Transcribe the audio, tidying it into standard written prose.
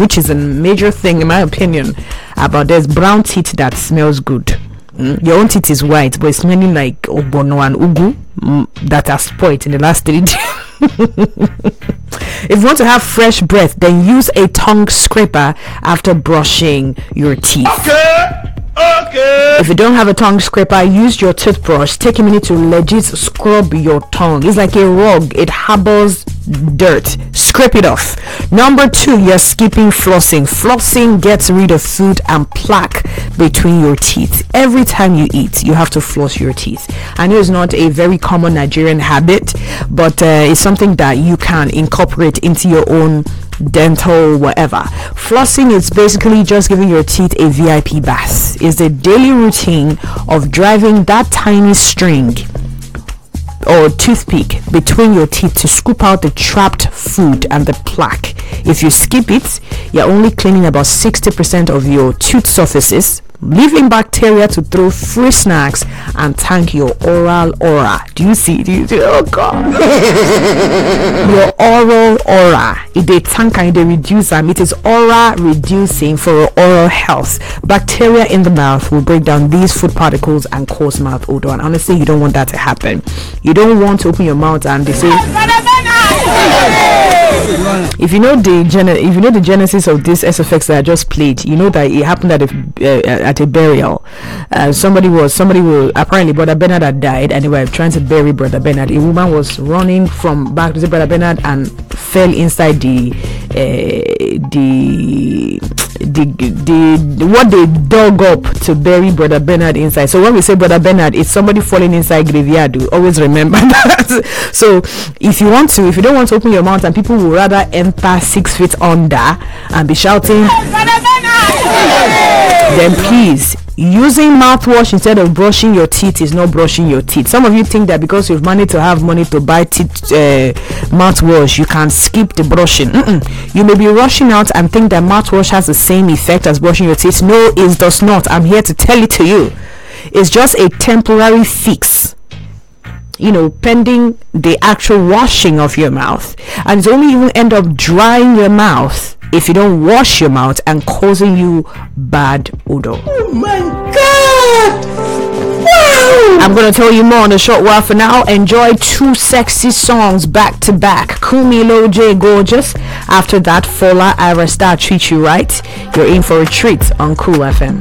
which is a major thing in my opinion about there's brown teeth that smells good. Your own teeth is white, but it's smelling like ogbono and ugu that are spoiled in the last 3 days. If you want to have fresh breath, then use a tongue scraper after brushing your teeth. Okay. If you don't have a tongue scraper, use your toothbrush. Take a minute to legit scrub your tongue. It's like a rug. It harbors dirt. Scrape it off. Number 2, you're skipping flossing. Flossing gets rid of food and plaque between your teeth. Every time you eat, you have to floss your teeth. I know it's not a very common Nigerian habit, but it's something that you can incorporate into your own dental whatever. Flossing is basically just giving your teeth a VIP bath. It's a daily routine of driving that tiny string or toothpick between your teeth to scoop out the trapped food and the plaque. If you skip it, you're only cleaning about 60% of your tooth surfaces, leaving bacteria to throw free snacks and tank your oral aura. Do you see? Oh God. Your oral aura. If they tank and they reduce them, it is aura reducing for oral health. Bacteria in the mouth will break down these food particles and cause mouth odor. And honestly, you don't want that to happen. You don't want to open your mouth and they say, if you know the genesis of this SFX that I just played, you know that it happened at a burial. Somebody apparently Brother Bernard had died and they were trying to bury Brother Bernard. A woman was running from back to see Brother Bernard and fell inside the what they dug up to bury Brother Bernard inside. So when we say Brother Bernard, it's somebody falling inside graveyard. Always remember that. So if you don't want to open your mouth and people will rather enter 6 feet under and be shouting, then please, using mouthwash instead of brushing your teeth is not brushing your teeth. Some of you think that because you've managed to have money to buy mouthwash, you can skip the brushing. You may be rushing out and think that mouthwash has the same effect as brushing your teeth. No, it does not. I'm here to tell it to you. It's just a temporary fix, pending the actual washing of your mouth. And it's only even end up drying your mouth if you don't wash your mouth and causing you bad odor. Oh my God! Wow! I'm gonna tell you more in a short while. For now, enjoy 2 sexy songs back to back. Kumilo J Gorgeous. After that, Fola Ira Star Treat You Right. You're in for a treat on Cool FM.